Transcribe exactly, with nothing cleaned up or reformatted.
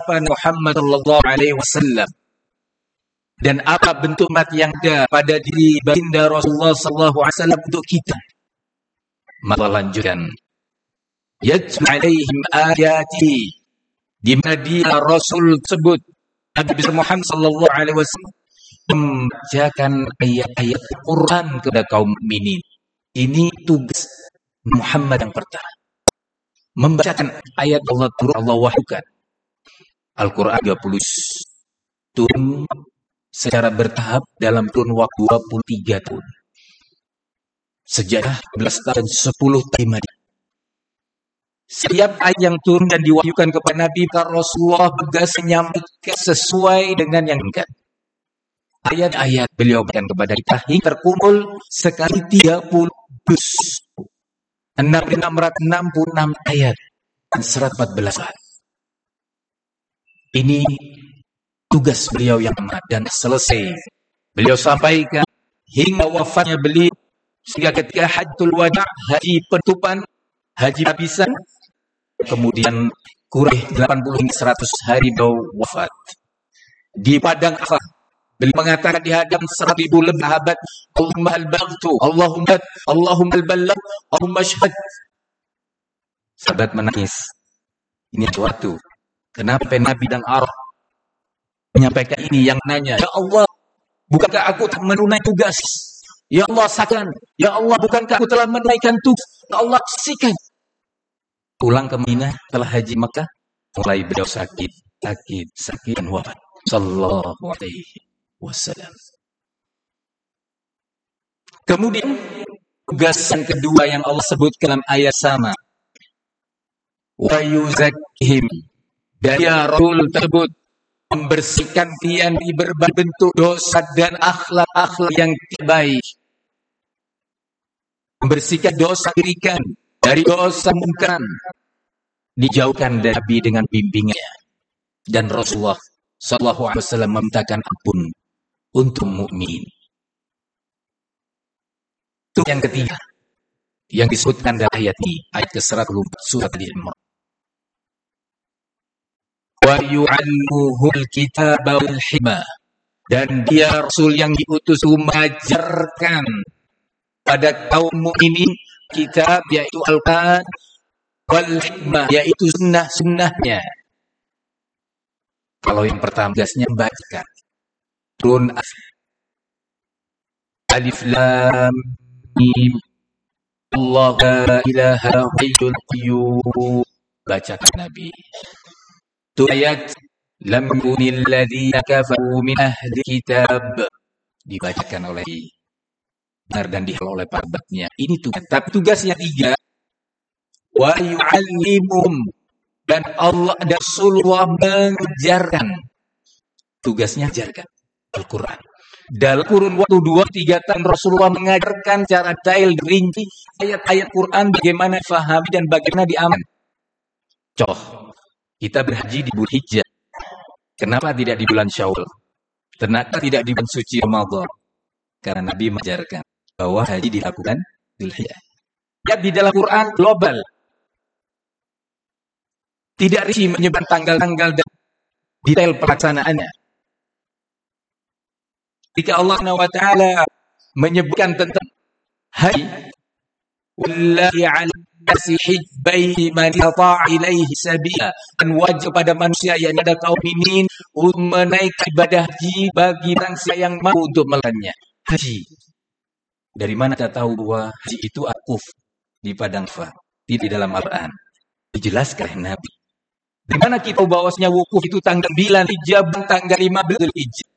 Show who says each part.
Speaker 1: siapa Muhammad sallallahu alaihi wasallam dan apa bentuk mati yang ada pada diri baginda Rasulullah sallallahu alaihi wasallam untuk kita. Maka lanjutkan, yatlu alaihim ayati, di mana dia Rasul tersebut Nabi Muhammad sallallahu alaihi wasallam membacakan ayat-ayat Quran kepada kaum mukminin. Ini tugas Muhammad yang pertama, membacakan ayat Allah turun, Allah wahyukan. Al-Quran tiga puluh turun secara bertahap dalam kurun waktu dua puluh tiga tahun. Sejarah dua belas tahun sepuluh tahun. Setiap ayat yang turun dan diwahyukan kepada Nabi, Rasulullah bergegas menyampaikan sesuai dengan yang diinginkan. Ayat-ayat beliau berikan kepada kita hingga terkumpul sekali tiga puluh juz, enam ribu enam ratus enam puluh enam ayat dan seratus empat belas ayat. Ini tugas beliau yang amat dan selesai beliau sampaikan hingga wafatnya beliau, sehingga ketika Hajjatul Wada', haji penutupan, haji habisan, kemudian kurang delapan puluh hingga seratus hari beliau wafat di padang Arafah. Beliau mengatakan di hadapan seratus ribu lebih sahabat, Allahumma al-baghtu, Allahumma Allahumma al-balagh, Allahumma syahad. Sahabat menangis. Ini suatu. Kenapa Nabi dan Araf menyampaikan ini? Yang nanya, ya Allah, bukankah aku telah menunaikan tugas? Ya Allah, sakan. Ya Allah, bukankah aku telah menunaikan tugas? Ya Allah, saksikan. Pulang ke Madinah setelah haji Makkah, mulai beliau sakit, sakit, sakit dan wafat. Sallallahu alaihi wasallam. Kemudian tugas yang kedua yang Allah sebutkan dalam ayat sama, wa yuzakkihim, dan ya Rasul tersebut membersihkan kalian di berbagai bentuk dosa dan akhlak-akhlak yang tidak baik. Membersihkan dosa kirikan dari dosa mungkaran, dijauhkan dari Nabi dengan bimbingannya. Dan Rasulullah sallallahu alaihi wasallam memintakan ampun untuk mukmin. Itu yang ketiga yang disebutkan dalam ayat ini, ayat ke seratus empat surat Al-Imran. Wa yu'allimuhul kitaba wal hikmah, dan dia Rasul yang diutus mengajarkan pada kaum mukminin kitab, yaitu Al-Quran, wal hikmah, yaitu sunnah-sunnahnya. Kalau yang pertama tugasnya membacakan turun alif lam mim Allah la ilaha hayyul qayyum, bacakan Nabi. Itu ayat lam kunil ladzina kafaru min ahli kitab, dibacakan oleh benar dan dihafal oleh para sahabatnya. Ini tugas. Tapi tugas yang tiga, wa yu'allimuhum, dan Allah dan Rasulullah mengajarkan. Tugasnya ajarkan Al-Quran. Dalam kurun waktu dua tiga tahun Rasulullah mengajarkan cara detail rinci ayat-ayat Quran, bagaimana difahami dan bagaimana diamalkan. Contoh, kita berhaji di bulan Hijjah. Kenapa tidak di bulan Syawal? Kenapa tidak di bulan suci Ramadan? Karena Nabi mengajarkan bahwa haji dilakukan di Hijjah. Ya, di dalam Quran global. Tidak rinci menyebut tanggal-tanggal dan detail pelaksanaannya. Jika Allah wa Ta'ala menyebutkan tentang haji, wallahi 'ala nasi hijbai man yata' ilaihi sabila, dan wajib pada manusia yang ada kaum mukminin untuk menaikkan ibadah haji bagi bangsa yang mampu untuk melakukannya. Haji. Dari mana kita tahu bahwa haji itu akuf di padang Arafah? Di dalam Al-Quran dijelaskan oleh Nabi. Di mana kita bahwasanya wukuf itu tanggal sembilan Hijjah, tanggal lima belas Hijjah.